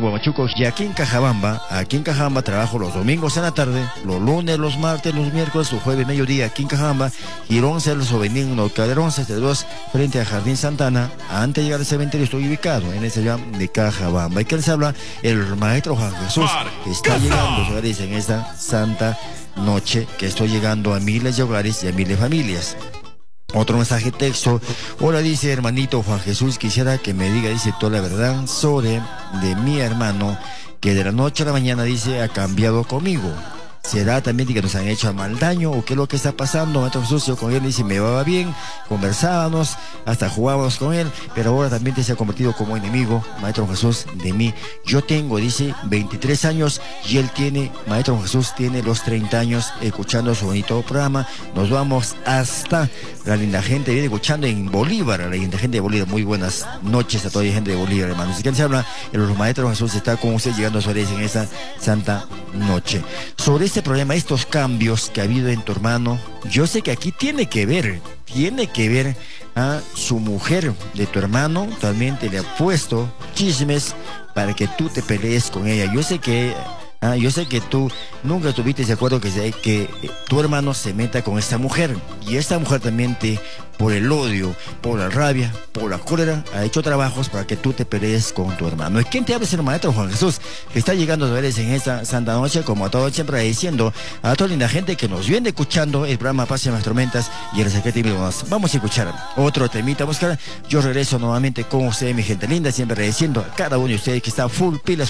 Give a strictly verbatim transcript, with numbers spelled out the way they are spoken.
Huamachuco. Y aquí en Cajabamba, aquí en Cajabamba trabajo los domingos en la tarde, los lunes, los martes, los miércoles, los jueves, mediodía, aquí en Cajabamba. Girón, Cerros, Ovenín, Calderón, setenta y dos, frente a Jardín Santana. Antes de llegar al cementerio estoy ubicado en ese jam de Cajabamba. Y que les habla el maestro Juan Jesús, que está llegando a los hogares en esta santa noche, que estoy llegando a miles de hogares y a miles de familias. Otro mensaje texto. Hola, dice hermanito Juan Jesús, quisiera que me diga, dice, toda la verdad sobre de mi hermano, que de la noche a la mañana, dice, ha cambiado conmigo. ¿Será también que nos han hecho mal daño o qué es lo que está pasando? Maestro Jesús, yo con él, dice, me va bien, conversábamos, hasta jugábamos con él, pero ahora también te se ha convertido como enemigo, Maestro Jesús, de mí. Yo tengo, dice, veintitrés años y él tiene, Maestro Jesús, tiene los treinta años escuchando su bonito programa. Nos vamos hasta la linda gente, viene escuchando en Bolívar, la linda gente de Bolívar. Muy buenas noches a toda la gente de Bolívar, hermanos. ¿Qué les habla? El Maestro Jesús está con usted llegando a su en esa santa noche. Sobre este problema, estos cambios que ha habido en tu hermano, yo sé que aquí tiene que ver, tiene que ver a su mujer de tu hermano, también te le ha puesto chismes para que tú te pelees con ella. Yo sé que Ah, yo sé que tú nunca tuviste de acuerdo que, que tu hermano se meta con esta mujer. Y esta mujer también te, por el odio, por la rabia, por la cólera, ha hecho trabajos para que tú te pelees con tu hermano. ¿Y quién te habla? Es el maestro Juan Jesús, que está llegando a veres en esta santa noche, como a todos siempre diciendo a toda linda gente que nos viene escuchando el programa Paz y las Tormentas y el secreto y más. Vamos a escuchar otro temita, buscar. Yo regreso nuevamente con ustedes, mi gente linda, siempre agradeciendo a cada uno de ustedes que está full pilas.